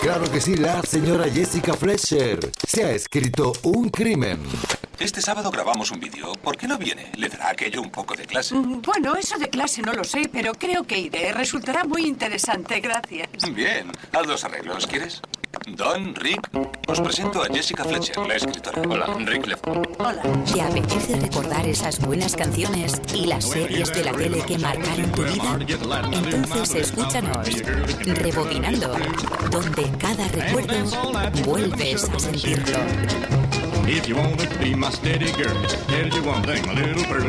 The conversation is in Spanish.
Claro que sí, la señora Jessica Fletcher. Se ha escrito un crimen. Este sábado grabamos un vídeo. ¿Por qué no viene? ¿Le dará aquello un poco de clase? Bueno, eso de clase no lo sé, pero creo que iré. Resultará muy interesante, gracias. Bien, haz los arreglos, ¿quieres? Don, Rick, os presento a Jessica Fletcher, la escritora. Hola, Rick Lefkow. Hola. ¿Te apetece recordar esas buenas canciones y las series de la tele que marcaron tu vida? Entonces escúchanos Rebobinando, donde cada recuerdo vuelves a sentirlo. If you wanna be my steady girl, tell you one thing, my little birdie.